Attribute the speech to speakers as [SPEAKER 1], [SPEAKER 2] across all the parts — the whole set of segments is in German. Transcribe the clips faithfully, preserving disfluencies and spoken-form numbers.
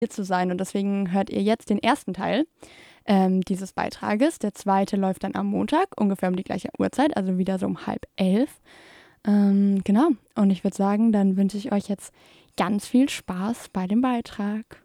[SPEAKER 1] hier zu sein. Und deswegen hört ihr jetzt den ersten Teil ähm, dieses Beitrages. Der zweite läuft dann am Montag, ungefähr um die gleiche Uhrzeit, also wieder so um halb elf. Ähm, genau. Und ich würde sagen, dann wünsche ich euch jetzt ganz viel Spaß bei dem Beitrag.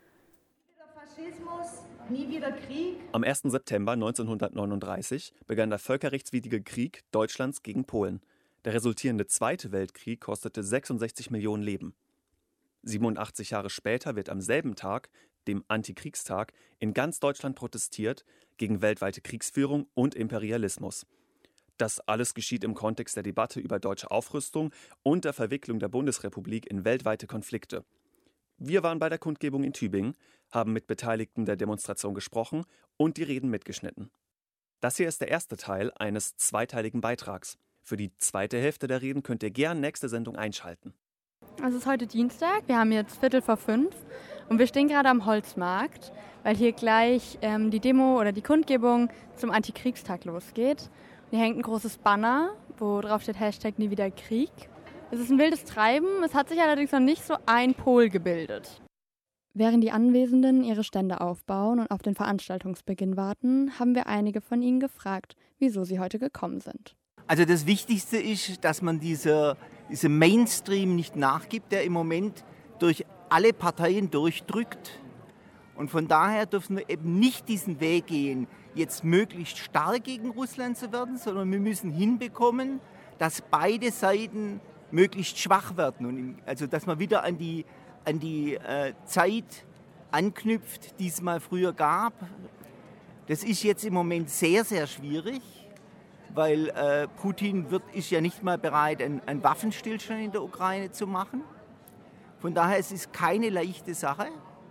[SPEAKER 2] Faschismus, nie wieder Krieg.
[SPEAKER 3] Am ersten September neunzehnhundertneununddreißig begann der völkerrechtswidrige Krieg Deutschlands gegen Polen. Der resultierende Zweite Weltkrieg kostete sechsundsechzig Millionen Leben. siebenundachtzig Jahre später wird am selben Tag, dem Antikriegstag, in ganz Deutschland protestiert gegen weltweite Kriegsführung und Imperialismus. Das alles geschieht im Kontext der Debatte über deutsche Aufrüstung und der Verwicklung der Bundesrepublik in weltweite Konflikte. Wir waren bei der Kundgebung in Tübingen, haben mit Beteiligten der Demonstration gesprochen und die Reden mitgeschnitten. Das hier ist der erste Teil eines zweiteiligen Beitrags. Für die zweite Hälfte der Reden könnt ihr gern nächste Sendung einschalten.
[SPEAKER 1] Also es ist heute Dienstag, wir haben jetzt Viertel vor fünf und wir stehen gerade am Holzmarkt, weil hier gleich ähm, die Demo oder die Kundgebung zum Antikriegstag losgeht. Hier hängt ein großes Banner, wo drauf steht Hashtag nie wieder Krieg. Es ist ein wildes Treiben, es hat sich allerdings noch nicht so ein Pol gebildet. Während die Anwesenden ihre Stände aufbauen und auf den Veranstaltungsbeginn warten, haben wir einige von ihnen gefragt, wieso sie heute gekommen sind.
[SPEAKER 4] Also das Wichtigste ist, dass man diese, diese Mainstream nicht nachgibt, der im Moment durch alle Parteien durchdrückt. Und von daher dürfen wir eben nicht diesen Weg gehen, jetzt möglichst stark gegen Russland zu werden, sondern wir müssen hinbekommen, dass beide Seiten möglichst schwach werden. Und also dass man wieder an die, an die äh, Zeit anknüpft, die es mal früher gab. Das ist jetzt im Moment sehr, sehr schwierig, weil äh, Putin wird, ist ja nicht mal bereit, einen, einen Waffenstillstand in der Ukraine zu machen. Von daher es ist es keine leichte Sache,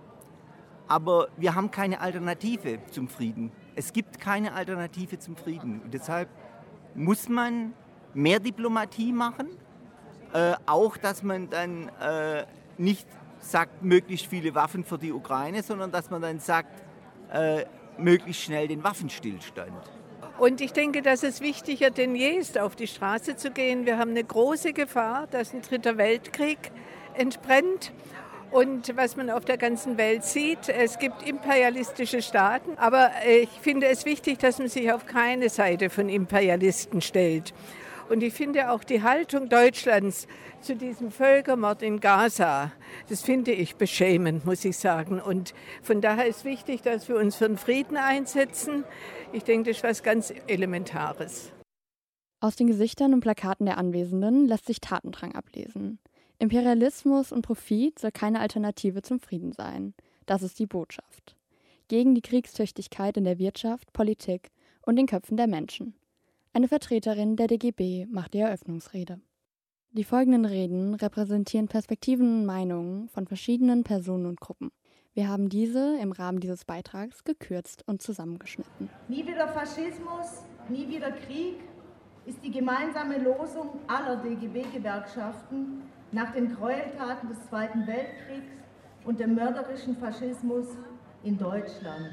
[SPEAKER 4] aber wir haben keine Alternative zum Frieden. Es gibt keine Alternative zum Frieden. Und deshalb muss man mehr Diplomatie machen, äh, auch dass man dann äh, nicht sagt, möglichst viele Waffen für die Ukraine, sondern dass man dann sagt, äh, möglichst schnell den Waffenstillstand.
[SPEAKER 5] Und ich denke, dass es wichtiger denn je ist, auf die Straße zu gehen. Wir haben eine große Gefahr, dass ein dritter Weltkrieg entbrennt. Und was man auf der ganzen Welt sieht, es gibt imperialistische Staaten. Aber ich finde es wichtig, dass man sich auf keine Seite von Imperialisten stellt. Und ich finde auch die Haltung Deutschlands zu diesem Völkermord in Gaza, das finde ich beschämend, muss ich sagen. Und von daher ist wichtig, dass wir uns für den Frieden einsetzen. Ich denke, das ist was ganz Elementares.
[SPEAKER 1] Aus den Gesichtern und Plakaten der Anwesenden lässt sich Tatendrang ablesen. Imperialismus und Profit soll keine Alternative zum Frieden sein. Das ist die Botschaft. Gegen die Kriegstüchtigkeit in der Wirtschaft, Politik und den Köpfen der Menschen. Eine Vertreterin der D G B macht die Eröffnungsrede. Die folgenden Reden repräsentieren Perspektiven und Meinungen von verschiedenen Personen und Gruppen. Wir haben diese im Rahmen dieses Beitrags gekürzt und zusammengeschnitten.
[SPEAKER 2] Nie wieder Faschismus, nie wieder Krieg ist die gemeinsame Losung aller D G B-Gewerkschaften nach den Gräueltaten des Zweiten Weltkriegs und dem mörderischen Faschismus in Deutschland.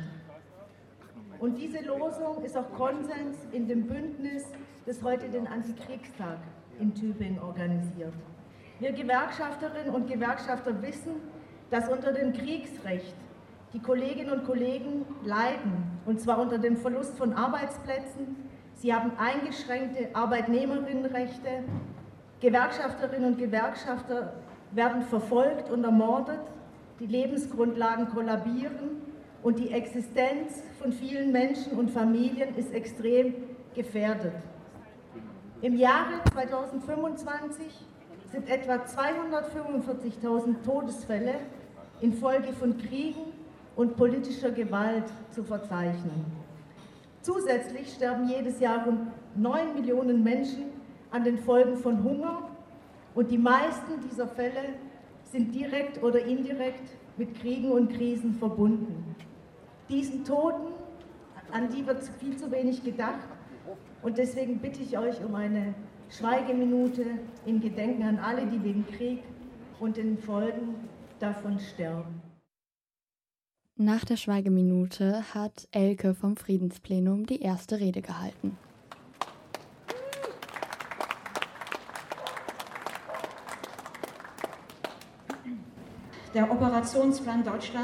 [SPEAKER 2] Und diese Losung ist auch Konsens in dem Bündnis, das heute den Antikriegstag in Tübingen organisiert. Wir Gewerkschafterinnen und Gewerkschafter wissen, dass unter dem Kriegsrecht die Kolleginnen und Kollegen leiden, und zwar unter dem Verlust von Arbeitsplätzen. Sie haben eingeschränkte Arbeitnehmerinnenrechte. Gewerkschafterinnen und Gewerkschafter werden verfolgt und ermordet. Die Lebensgrundlagen kollabieren und die Existenz von vielen Menschen und Familien ist extrem gefährdet. Im Jahre zweitausendfünfundzwanzig sind etwa zweihundertfünfundvierzigtausend Todesfälle infolge von Kriegen und politischer Gewalt zu verzeichnen. Zusätzlich sterben jedes Jahr rund neun Millionen Menschen an den Folgen von Hunger und die meisten dieser Fälle sind direkt oder indirekt mit Kriegen und Krisen verbunden. Diesen Toten, an die wird viel zu wenig gedacht, und deswegen bitte ich euch um eine Schweigeminute in Gedenken an alle, die wegen Krieg und den Folgen davon sterben.
[SPEAKER 1] Nach der Schweigeminute hat Elke vom Friedensplenum die erste Rede gehalten.
[SPEAKER 6] Der Operationsplan Deutschland